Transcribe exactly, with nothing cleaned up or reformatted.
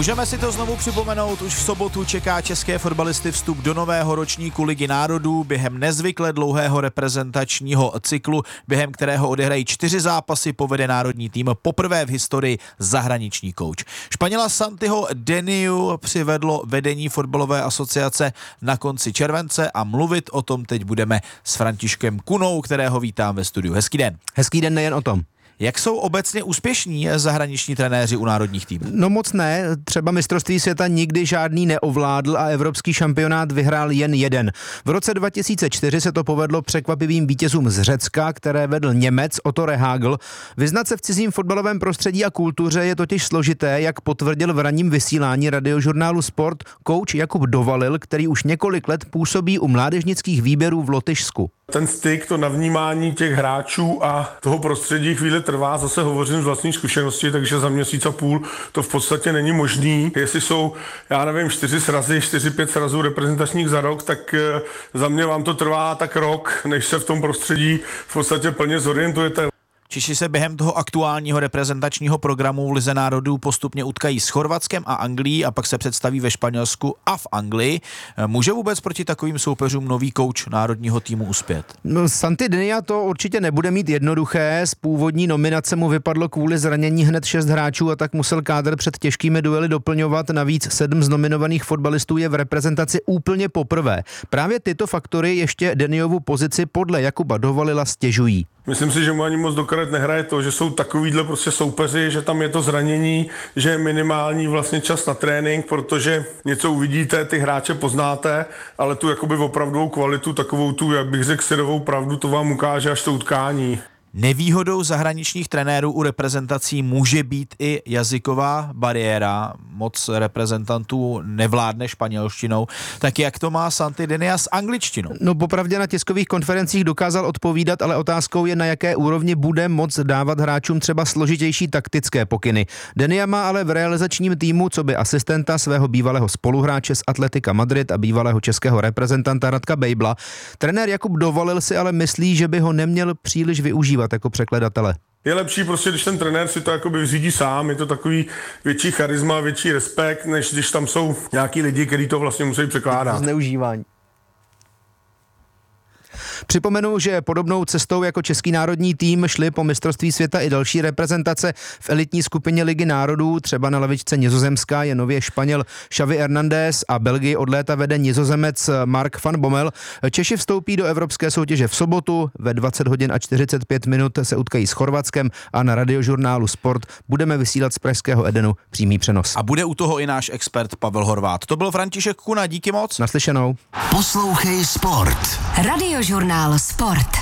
Můžeme si to znovu připomenout, už v sobotu čeká české fotbalisty vstup do nového ročníku Ligy národů během nezvykle dlouhého reprezentačního cyklu, během kterého odehrají čtyři zápasy, povede národní tým poprvé v historii zahraniční kouč. Španěla Santiho Deniu přivedlo vedení fotbalové asociace na konci července a mluvit o tom teď budeme s Františkem Kunou, kterého vítám ve studiu. Hezký den. Hezký den nejen o tom. Jak jsou obecně úspěšní zahraniční trenéři u národních týmů? No moc ne, třeba mistrovství světa nikdy žádný neovládl a evropský šampionát vyhrál jen jeden. V roce dva tisíce čtyři se to povedlo překvapivým vítězům z Řecka, které vedl Němec Otto Rehhagel. Vyznat se v cizím fotbalovém prostředí a kultuře je totiž složité, jak potvrdil v ranním vysílání radiožurnálu Sport kouč Jakub Dovalil, který už několik let působí u mládežnických výběrů v Lotyšsku. Ten styk, to navnímání těch hráčů a toho prostředí chvíli trvá, zase hovořím z vlastní zkušenosti, takže za měsíc a půl to v podstatě není možný. Jestli jsou, já nevím, čtyři srazy, čtyři, pět srazů reprezentačních za rok, tak za mě vám to trvá tak rok, než se v tom prostředí v podstatě plně zorientujete. Češi se během toho aktuálního reprezentačního programu v Lize národů postupně utkají s Chorvatskem a Anglií a pak se představí ve Španělsku a v Anglii. Může vůbec proti takovým soupeřům nový kouč národního týmu uspět? No, Santi Denia to určitě nebude mít jednoduché. Z původní nominace mu vypadlo kvůli zranění hned šest hráčů a tak musel kádr před těžkými duely doplňovat. Navíc sedm z nominovaných fotbalistů je v reprezentaci úplně poprvé. Právě tyto faktory ještě Deniovu pozici podle Jakuba Dovalila stěžují. Myslím si, že mu ani moc do karet nehraje to, že jsou takovýhle prostě soupeři, že tam je to zranění, že je minimální vlastně čas na trénink, protože něco uvidíte, ty hráče poznáte, ale tu jakoby opravdovou kvalitu, takovou tu, jak bych řekl, syrovou pravdu, to vám ukáže až to utkání. Nevýhodou zahraničních trenérů u reprezentací může být i jazyková bariéra. Moc reprezentantů nevládne španělštinou. Tak jak to má Santi Denia s angličtinou? No popravdě na tiskových konferencích dokázal odpovídat, ale otázkou je, na jaké úrovni bude moc dávat hráčům třeba složitější taktické pokyny. Denia má ale v realizačním týmu coby asistenta svého bývalého spoluhráče z Atletika Madrid a bývalého českého reprezentanta Radka Bejbla. Trenér Jakub Dovalil si ale myslí, že by ho neměl příliš využívat jako překladatele. Je lepší prostě, když ten trenér si to jakoby vyřídí sám, je to takový větší charisma, větší respekt, než když tam jsou nějaký lidi, kteří to vlastně musí překládat. Zneužívání. Připomenu, že podobnou cestou jako český národní tým šli po mistrovství světa i další reprezentace v elitní skupině Ligy národů. Třeba na lavičce Nizozemská je nově Španěl Xavi Hernández a Belgii od léta vede Nizozemec Mark van Bommel. Češi vstoupí do evropské soutěže v sobotu, ve dvacet hodin a čtyřicet pět minut se utkají s Chorvatskem a na radiožurnálu Sport budeme vysílat z pražského Edenu přímý přenos. A bude u toho i náš expert Pavel Horvát. To byl František Kuna, díky moc. Naslyšenou. Poslouchej Sport. Radiožurnál Sport.